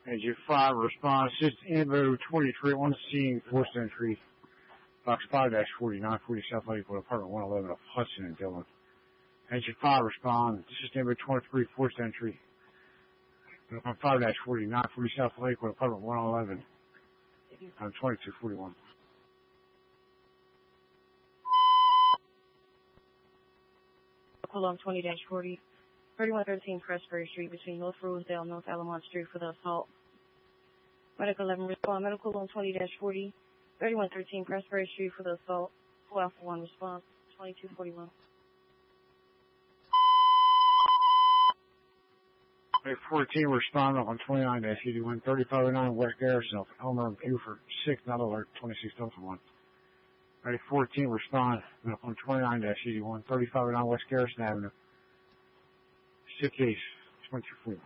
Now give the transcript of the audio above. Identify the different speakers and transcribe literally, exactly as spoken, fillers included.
Speaker 1: Agent five, respond. Assistant Invo twenty-three on the scene, fourth entry. Box five forty-nine forty South Lakewood, apartment one eleven of Hudson and Dillon. Agent five, respond. Assistant Invo twenty-three, fourth entry. Apartment five forty-nine forty South Lakewood, apartment one eleven. I'm twenty-two forty-one.
Speaker 2: Along twenty forty, thirty-one thirteen Pressbury Street between North Rosedale and North Allamont Street for the assault. Medical eleven, respond. Medical along twenty forty, thirty-one thirteen Pressbury Street for the assault. four Alpha one, response, twenty-two forty-one.
Speaker 1: eight fourteen, respond on twenty-nine eighty-one, thirty-five oh nine West Garrison of Elmer and Buford, six, not alert, twenty-six Delta one. eight fourteen, respond on twenty-nine eighty-one, thirty-five oh nine West Garrison Avenue, six case, twenty-two forty-one.